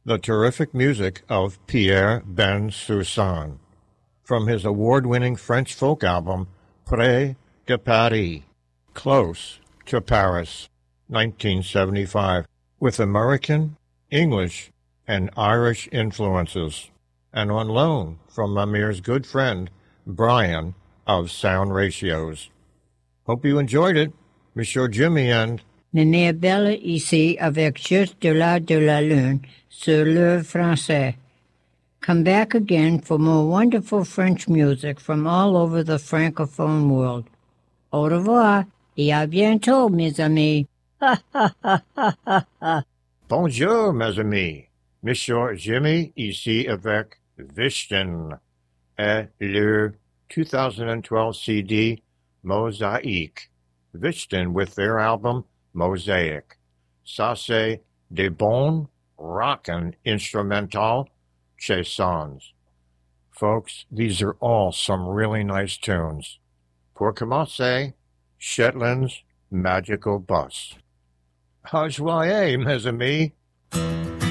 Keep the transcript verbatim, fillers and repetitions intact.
the terrific music of Pierre Bensoussan from his award-winning French folk album Près de Paris, Close to Paris, nineteen seventy-five, with American, English, and Irish influences, and on loan from Amir's good friend, Brian of Sound Ratios. Hope you enjoyed it. Monsieur Jimmy and... Néné Belle ici avec Juste de la de la Lune sur le français. Come back again for more wonderful French music from all over the francophone world. Au revoir et à bientôt, mes amis. Bonjour, mes amis. Monsieur Jimmy ici avec Vishten et le two thousand twelve C D Mosaic. Vishten with their album Mosaic. Ça c'est des bons rockin' instrumental chansons. Folks, these are all some really nice tunes. Pour commencer, Shetland's Magical Bus. Joyeux, mes amis.